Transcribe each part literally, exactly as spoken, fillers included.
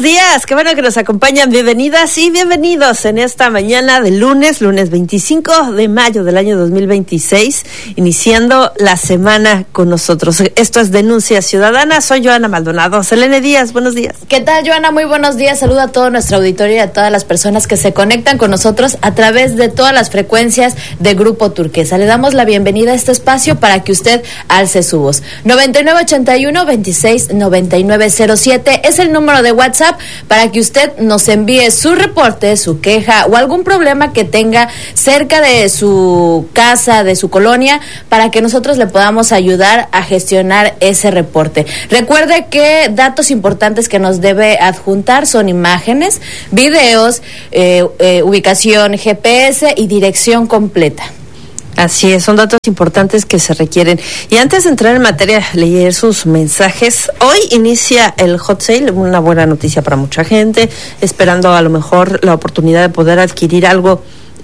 días, qué bueno que nos acompañan, bienvenidas y bienvenidos en esta mañana de lunes, lunes veinticinco de mayo del año dos mil veintiséis, iniciando la semana con nosotros. Esto es Denuncia Ciudadana, soy Joana Maldonado. Selene Díaz, buenos días. ¿Qué tal, Joana? Muy buenos días, saludo a todo nuestro auditorio y a todas las personas que se conectan con nosotros a través de todas las frecuencias de Grupo Turquesa. Le damos la bienvenida a este espacio para que usted alce su voz. noventa y nueve ochenta y uno veintiséis noventa y nueve cero siete es el número de WhatsApp para que usted nos envíe su reporte, su queja o algún problema que tenga cerca de su casa, de su colonia, para que nosotros le podamos ayudar a gestionar ese reporte. Recuerde que datos importantes que nos debe adjuntar son imágenes, videos, eh, eh, ubicación G P S y dirección completa. Así es, son datos importantes que se requieren. Y antes de entrar en materia, leer sus mensajes. Hoy inicia el hot sale, una buena noticia para mucha gente, esperando a lo mejor la oportunidad de poder adquirir algo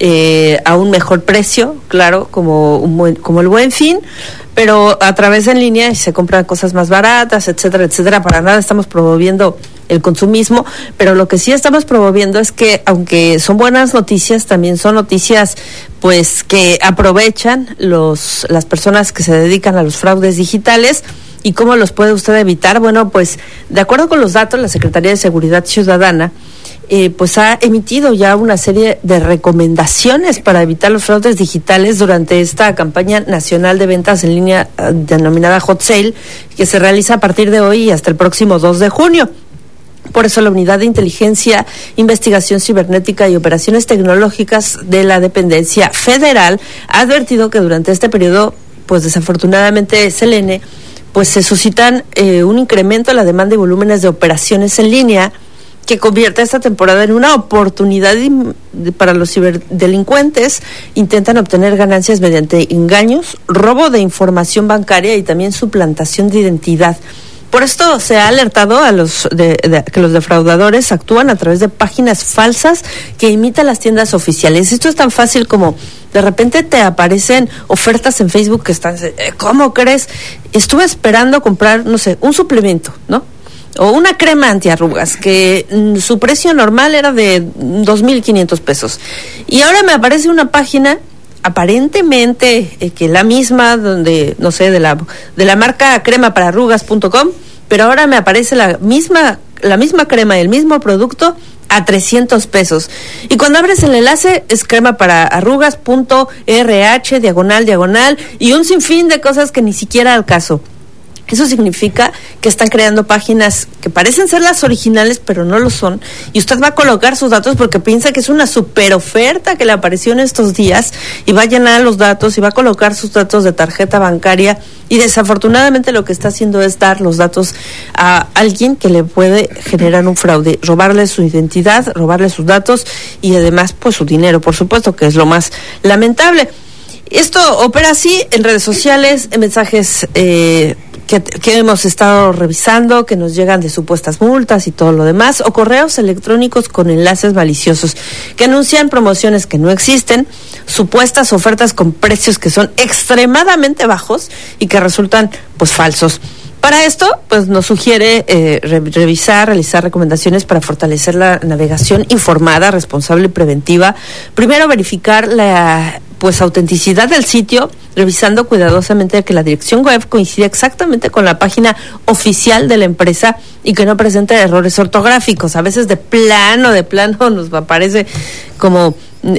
eh, a un mejor precio, claro, como un buen, como el Buen Fin, pero a través de en línea se compran cosas más baratas, etcétera, etcétera. Para nada estamos promoviendo el consumismo, pero lo que sí estamos promoviendo es que, aunque son buenas noticias, también son noticias pues que aprovechan los las personas que se dedican a los fraudes digitales. ¿Y cómo los puede usted evitar? Bueno, pues de acuerdo con los datos, la Secretaría de Seguridad Ciudadana eh, pues ha emitido ya una serie de recomendaciones para evitar los fraudes digitales durante esta campaña nacional de ventas en línea eh, denominada Hot Sale, que se realiza a partir de hoy y hasta el próximo dos de junio. Por eso la Unidad de Inteligencia, Investigación Cibernética y Operaciones Tecnológicas de la Dependencia Federal ha advertido que durante este periodo, pues desafortunadamente, Selene, pues se suscitan eh, un incremento en la demanda y volúmenes de operaciones en línea que convierte esta temporada en una oportunidad de, para los ciberdelincuentes. Intentan obtener ganancias mediante engaños, robo de información bancaria y también suplantación de identidad. Por esto se ha alertado a los de, de, que los defraudadores actúan a través de páginas falsas que imitan las tiendas oficiales. Esto es tan fácil como de repente te aparecen ofertas en Facebook que están, ¿cómo crees? Estuve esperando comprar, no sé, un suplemento, ¿no? O una crema antiarrugas, que mm, su precio normal era de dos mil quinientos pesos. Y ahora me aparece una página aparentemente eh, que la misma, donde, no sé, de la de la marca crema para arrugas punto com, pero ahora me aparece la misma la misma crema y el mismo producto a trescientos pesos. Y cuando abres el enlace es crema para arrugas punto r h, diagonal, diagonal, y un sinfín de cosas que ni siquiera al caso. Eso significa que están creando páginas que parecen ser las originales, pero no lo son. Y usted va a colocar sus datos porque piensa que es una super oferta que le apareció en estos días y va a llenar los datos y va a colocar sus datos de tarjeta bancaria. Y desafortunadamente lo que está haciendo es dar los datos a alguien que le puede generar un fraude, robarle su identidad, robarle sus datos y además pues su dinero, por supuesto, que es lo más lamentable. Esto opera así en redes sociales, en mensajes eh, que, que hemos estado revisando, que nos llegan de supuestas multas y todo lo demás, o correos electrónicos con enlaces maliciosos que anuncian promociones que no existen, supuestas ofertas con precios que son extremadamente bajos y que resultan pues falsos. Para esto, pues nos sugiere eh, re- revisar, realizar recomendaciones para fortalecer la navegación informada, responsable y preventiva. Primero, verificar la pues autenticidad del sitio, revisando cuidadosamente que la dirección web coincide exactamente con la página oficial de la empresa y que no presente errores ortográficos. A veces de plano, de plano nos aparece como,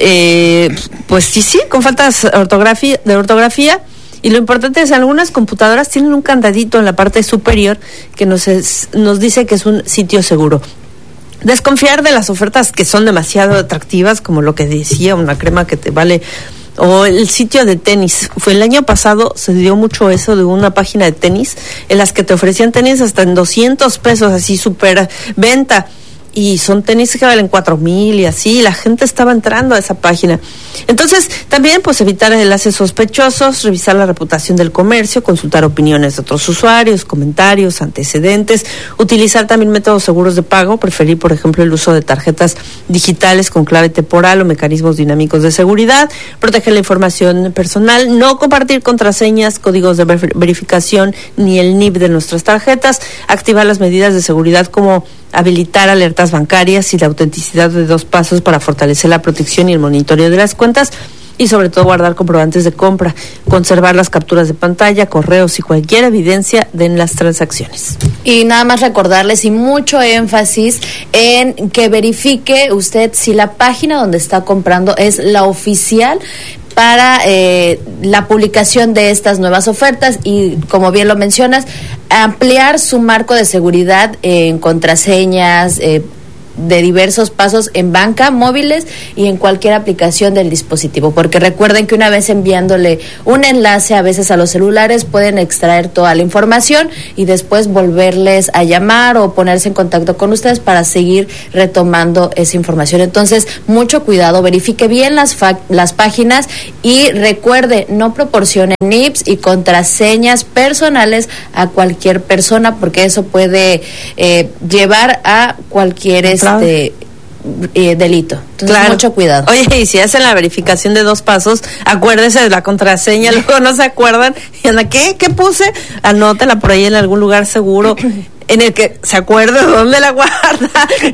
eh, pues sí, sí, con faltas ortografía, de ortografía. Y lo importante es que algunas computadoras tienen un candadito en la parte superior que nos, es, nos dice que es un sitio seguro. Desconfiar de las ofertas que son demasiado atractivas, como lo que decía, una crema que te vale, o el sitio de tenis. Fue el año pasado, se dio mucho eso de una página de tenis, en las que te ofrecían tenis hasta en doscientos pesos, así súper venta. Y son tenis que valen cuatro mil y así, la gente estaba entrando a esa página. Entonces, también pues evitar enlaces sospechosos, revisar la reputación del comercio, consultar opiniones de otros usuarios, comentarios, antecedentes, utilizar también métodos seguros de pago, preferir por ejemplo el uso de tarjetas digitales con clave temporal o mecanismos dinámicos de seguridad, proteger la información personal, no compartir contraseñas, códigos de ver- verificación ni el N I P de nuestras tarjetas, activar las medidas de seguridad como habilitar alertas bancarias y la autenticidad de dos pasos para fortalecer la protección y el monitoreo de las cuentas, y sobre todo guardar comprobantes de compra, conservar las capturas de pantalla, correos y cualquier evidencia de las transacciones. Y nada más recordarles y mucho énfasis en que verifique usted si la página donde está comprando es la oficial para eh, la publicación de estas nuevas ofertas y, como bien lo mencionas, ampliar su marco de seguridad en contraseñas, eh, de diversos pasos en banca, móviles y en cualquier aplicación del dispositivo, porque recuerden que una vez enviándole un enlace a veces a los celulares pueden extraer toda la información y después volverles a llamar o ponerse en contacto con ustedes para seguir retomando esa información. Entonces, mucho cuidado, verifique bien las fa- las páginas y recuerde, no proporcione N I Ps y contraseñas personales a cualquier persona, porque eso puede eh, llevar a cualquier este eh, delito. Entonces, claro, mucho cuidado. Oye, y si hacen la verificación de dos pasos, acuérdense de la contraseña, luego no se acuerdan y anda, ¿qué? ¿Qué puse? Anótela por ahí en algún lugar seguro en el que se acuerde dónde la guarda.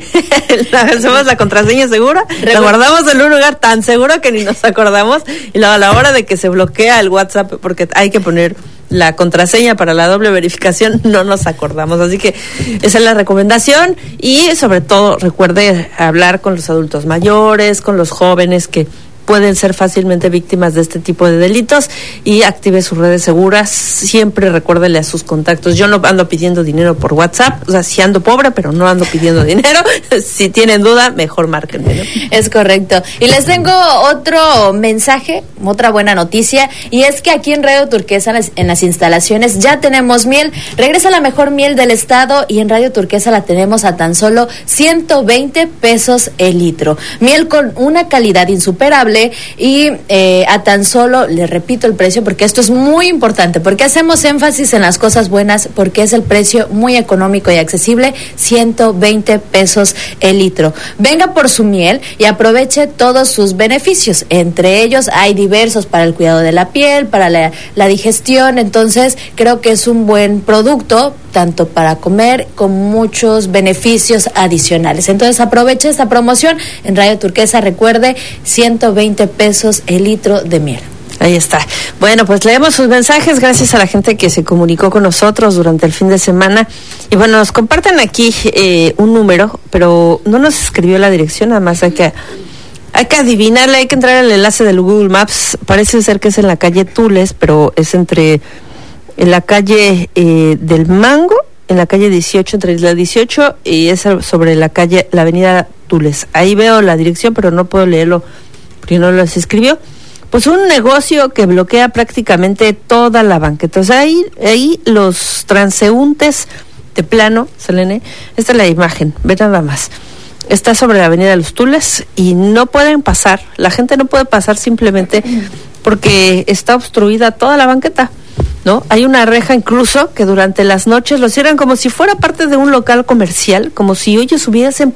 Hacemos la contraseña segura, Recu- la guardamos en un lugar tan seguro que ni nos acordamos, y luego a la hora de que se bloquea el WhatsApp, porque hay que poner la contraseña para la doble verificación, no nos acordamos. Así que esa es la recomendación, y sobre todo recuerde hablar con los adultos mayores, con los jóvenes que pueden ser fácilmente víctimas de este tipo de delitos, y active sus redes seguras. Siempre recuérdele a sus contactos: yo no ando pidiendo dinero por WhatsApp, o sea, si ando pobre, pero no ando pidiendo dinero. Si tienen duda, mejor márquenme, ¿no? Es correcto. Y les tengo otro mensaje, otra buena noticia, y es que aquí en Radio Turquesa, en las instalaciones, ya tenemos miel. Regresa la mejor miel del estado, y en Radio Turquesa la tenemos a tan solo ciento veinte pesos el litro. Miel con una calidad insuperable, y eh, a tan solo, le repito el precio porque esto es muy importante, porque hacemos énfasis en las cosas buenas, porque es el precio muy económico y accesible, ciento veinte pesos el litro. Venga por su miel y aproveche todos sus beneficios. Entre ellos hay diversos para el cuidado de la piel, para la, la digestión. Entonces creo que es un buen producto tanto para comer, con muchos beneficios adicionales. Entonces aproveche esta promoción en Radio Turquesa. Recuerde, ciento veinte pesos el litro de miel. Ahí está. Bueno, pues leemos sus mensajes. Gracias a la gente que se comunicó con nosotros durante el fin de semana. Y bueno, nos comparten aquí eh, un número, pero no nos escribió la dirección, nada más hay que, hay que adivinarle, hay que entrar al enlace del Google Maps. Parece ser que es en la calle Tules, pero es entre en la calle eh, del Mango, en la calle dieciocho, entre la dieciocho, y es sobre la calle, la avenida Tules. Ahí veo la dirección, pero no puedo leerlo porque no lo escribió. Pues un negocio que bloquea prácticamente toda la banqueta. O sea, ahí, ahí los transeúntes de plano, Selene, esta es la imagen, ve nada más. Está sobre la avenida de los Tules y no pueden pasar, la gente no puede pasar simplemente porque está obstruida toda la banqueta, ¿no? Hay una reja incluso que durante las noches lo cierran como si fuera parte de un local comercial, como si ellos hubiesen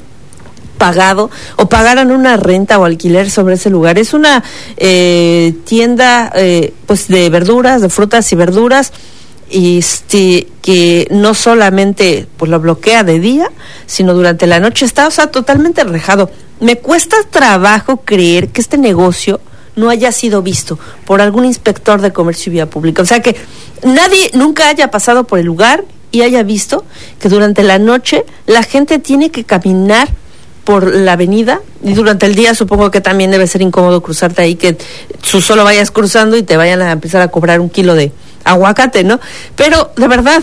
pagado o pagaran una renta o alquiler sobre ese lugar. Es una eh, tienda eh, pues de verduras, de frutas y verduras, y este que no solamente pues lo bloquea de día, sino durante la noche está, o sea, totalmente rejado. Me cuesta trabajo creer que este negocio no haya sido visto por algún inspector de comercio y vía pública. O sea, que nadie nunca haya pasado por el lugar y haya visto que durante la noche la gente tiene que caminar por la avenida, y durante el día supongo que también debe ser incómodo cruzarte ahí, que tú solo vayas cruzando y te vayan a empezar a cobrar un kilo de aguacate, ¿no? Pero de verdad,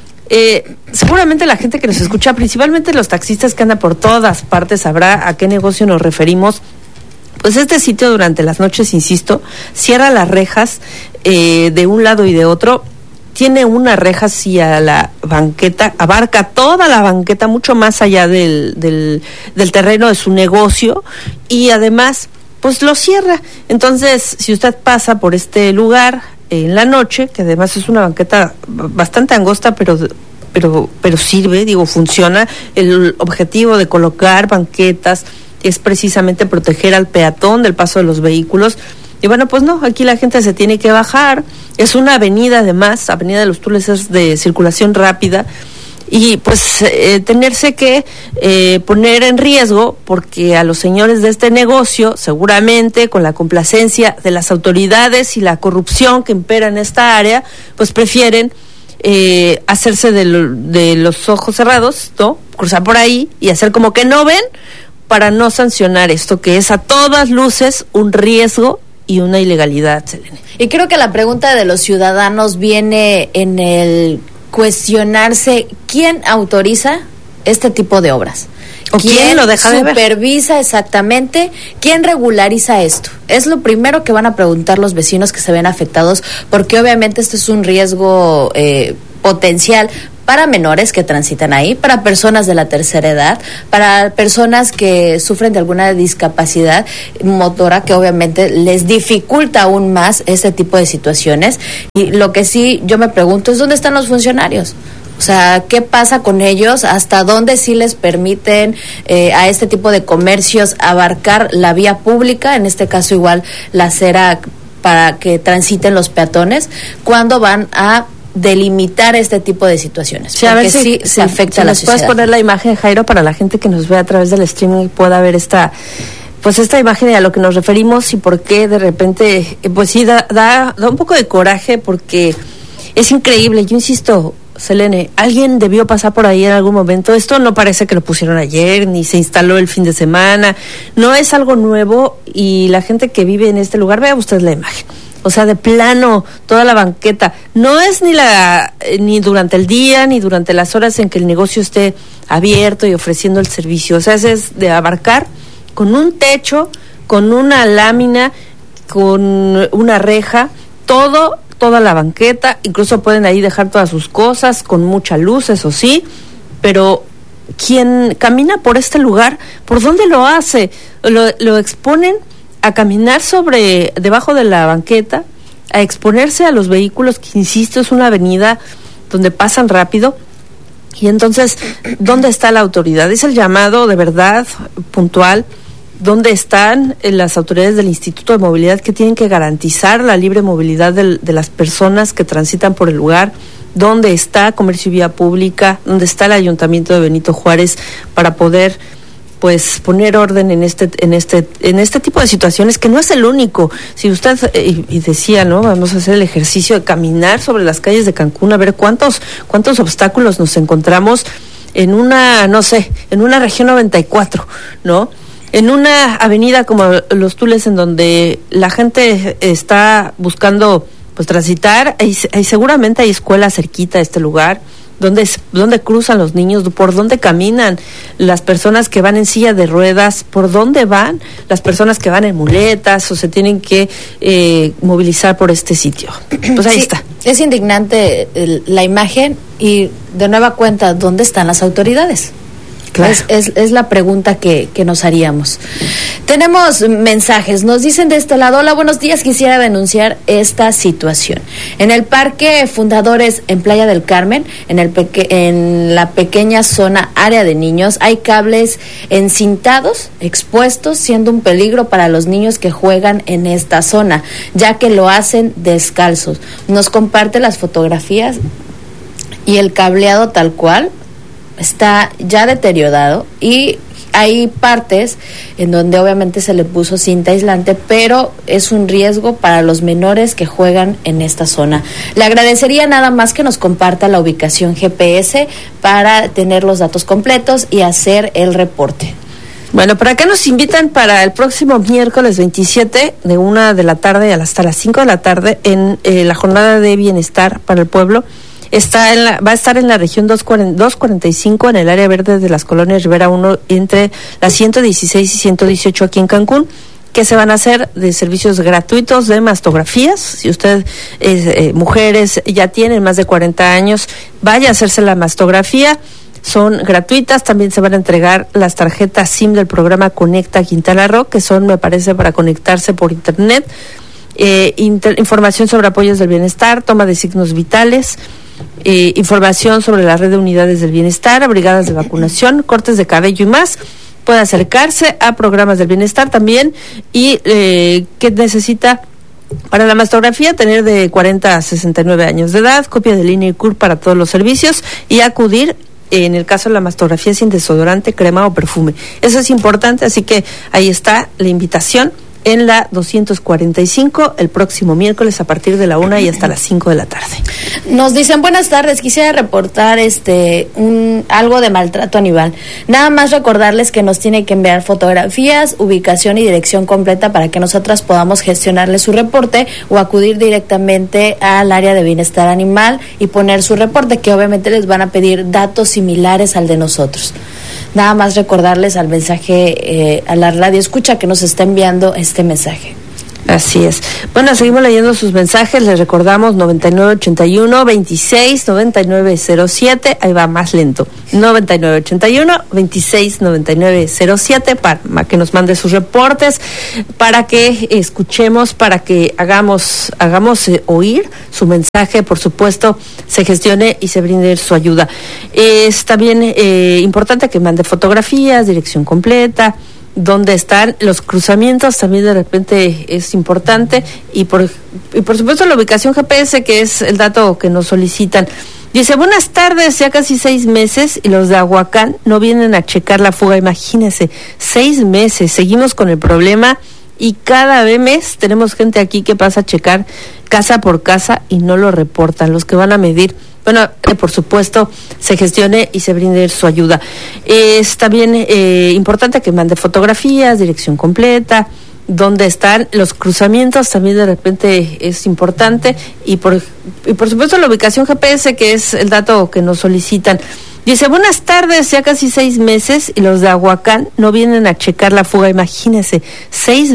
eh, seguramente la gente que nos escucha, principalmente los taxistas que andan por todas partes, sabrá a qué negocio nos referimos. Pues este sitio durante las noches, insisto, cierra las rejas eh, de un lado y de otro. Tiene una reja hacia la banqueta, abarca toda la banqueta, mucho más allá del, del, del terreno de su negocio, y además, pues lo cierra. Entonces, si usted pasa por este lugar en la noche, que además es una banqueta bastante angosta, pero pero pero sirve, digo, funciona. El objetivo de colocar banquetas es precisamente proteger al peatón del paso de los vehículos. Y bueno, pues no, aquí la gente se tiene que bajar. Es una avenida, además, Avenida de los Tules es de circulación rápida, y pues eh, tenerse que eh, poner en riesgo, porque a los señores de este negocio, seguramente con la complacencia de las autoridades y la corrupción que impera en esta área, pues prefieren eh, hacerse de, lo, de los ojos cerrados, ¿no? Cruzar por ahí y hacer como que no ven, para no sancionar esto, que es a todas luces un riesgo y una ilegalidad, Selene. Y creo que la pregunta de los ciudadanos viene en el cuestionarse quién autoriza este tipo de obras. ¿O quién, quién lo deja de ver? Supervisa exactamente, quién regulariza esto. Es lo primero que van a preguntar los vecinos que se ven afectados, porque obviamente esto es un riesgo eh, potencial para menores que transitan ahí, para personas de la tercera edad, para personas que sufren de alguna discapacidad motora que obviamente les dificulta aún más ese tipo de situaciones. Y lo que sí yo me pregunto es ¿dónde están los funcionarios? O sea, ¿qué pasa con ellos? ¿Hasta dónde sí les permiten eh, a este tipo de comercios abarcar la vía pública? En este caso igual la acera para que transiten los peatones. ¿Cuándo van a delimitar este tipo de situaciones? Sí, a ver si, sí, se afecta si a la sociedad. ¿Puedes poner la imagen, Jairo, para la gente que nos ve a través del streaming y pueda ver esta, pues esta imagen y a lo que nos referimos y por qué de repente, pues sí, da, da, da un poco de coraje, porque es increíble. Yo insisto, Selene, alguien debió pasar por ahí en algún momento. Esto no parece que lo pusieron ayer, ni se instaló el fin de semana. No es algo nuevo, y la gente que vive en este lugar, vea usted la imagen. O sea, de plano, toda la banqueta. No es ni la ni durante el día, ni durante las horas en que el negocio esté abierto y ofreciendo el servicio. O sea, es de abarcar con un techo, con una lámina, con una reja, todo, toda la banqueta. Incluso pueden ahí dejar todas sus cosas, con mucha luz, eso sí. Pero quien camina por este lugar, ¿por dónde lo hace? Lo, lo exponen a caminar sobre, debajo de la banqueta, a exponerse a los vehículos, que insisto, es una avenida donde pasan rápido. Y entonces, ¿dónde está la autoridad? Es el llamado de verdad puntual. ¿Dónde están las autoridades del Instituto de Movilidad, que tienen que garantizar la libre movilidad de, de las personas que transitan por el lugar? ¿Dónde está Comercio y Vía Pública? ¿Dónde está el Ayuntamiento de Benito Juárez para poder pues poner orden en este en este en este tipo de situaciones, que no es el único? Si usted eh, y decía, ¿no? Vamos a hacer el ejercicio de caminar sobre las calles de Cancún, a ver cuántos cuántos obstáculos nos encontramos en una, no sé, en una región noventa y cuatro, ¿no? En una avenida como Los Tules, en donde la gente está buscando pues transitar, y, y seguramente hay escuelas cerquita a este lugar. ¿Dónde, ¿Dónde cruzan los niños? ¿Por dónde caminan las personas que van en silla de ruedas? ¿Por dónde van las personas que van en muletas o se tienen que eh, movilizar por este sitio? Pues ahí sí, está. Es indignante el, la imagen, y de nueva cuenta, ¿dónde están las autoridades? Claro. Es, es, es la pregunta que, que nos haríamos. Tenemos mensajes, nos dicen de este lado: hola, buenos días, quisiera denunciar esta situación. En el Parque Fundadores en Playa del Carmen, en, el peque- en la pequeña zona área de niños, hay cables encintados, expuestos, siendo un peligro para los niños que juegan en esta zona, ya que lo hacen descalzos. Nos comparte las fotografías y el cableado tal cual está ya deteriorado, y hay partes en donde obviamente se le puso cinta aislante, pero es un riesgo para los menores que juegan en esta zona. Le agradecería nada más que nos comparta la ubicación G P S para tener los datos completos y hacer el reporte. Bueno, ¿para qué nos invitan? Para el próximo miércoles veintisiete, de una de la tarde hasta las cinco de la tarde, en eh, la jornada de bienestar para el pueblo. Está en la, va a estar en la región doscientos cuarenta y cinco, en el área verde de las colonias Rivera uno, entre las ciento dieciséis y ciento dieciocho aquí en Cancún, que se van a hacer de servicios gratuitos de mastografías. Si usted es eh, mujeres, ya tienen más de cuarenta años, vaya a hacerse la mastografía. Son gratuitas. También se van a entregar las tarjetas SIM del programa Conecta Quintana Roo, que son, me parece, para conectarse por internet. Eh, inter, información sobre apoyos del bienestar, toma de signos vitales, Eh, información sobre la red de unidades del bienestar, brigadas de vacunación, cortes de cabello y más. Puede acercarse a programas del bienestar también. Y eh, ¿qué necesita para la mastografía? Tener de cuarenta a sesenta y nueve años de edad, copia del I N E y C U R P para todos los servicios, y acudir en el caso de la mastografía sin desodorante, crema o perfume. Eso es importante, así que ahí está la invitación en la doscientos cuarenta y cinco el próximo miércoles a partir de la una y hasta las cinco de la tarde. Nos dicen, buenas tardes, quisiera reportar este un algo de maltrato animal. Nada más recordarles que nos tiene que enviar fotografías, ubicación y dirección completa para que nosotras podamos gestionarle su reporte o acudir directamente al área de bienestar animal y poner su reporte, que obviamente les van a pedir datos similares al de nosotros. Nada más recordarles al mensaje, eh, a la radio escucha que nos está enviando este mensaje. Así es. Bueno, seguimos leyendo sus mensajes. Les recordamos noventa y nueve ochenta y uno veintiséis noventa y nueve cero siete. Ahí va más lento. noventa y nueve ochenta y uno veintiséis noventa y nueve cero siete para que nos mande sus reportes, para que escuchemos, para que hagamos hagamos eh, oír su mensaje, por supuesto, se gestione y se brinde su ayuda. Es también eh, importante que mande fotografías, dirección completa, dónde están los cruzamientos, también de repente es importante, y por y por supuesto la ubicación G P S, que es el dato que nos solicitan. Dice, buenas tardes, ya casi seis meses y los de Ahuacán no vienen a checar la fuga. Imagínense, seis meses, seguimos con el problema y cada mes tenemos gente aquí que pasa a checar casa por casa y no lo reportan, los que van a medir. Bueno, eh, por supuesto, se gestione y se brinde su ayuda. Es también eh, importante que mande fotografías, dirección completa, dónde están los cruzamientos, también de repente es importante, y por, y por supuesto la ubicación G P S, que es el dato que nos solicitan. Dice, buenas tardes, ya casi seis meses y los de Ahuacán no vienen a checar la fuga. Imagínense, seis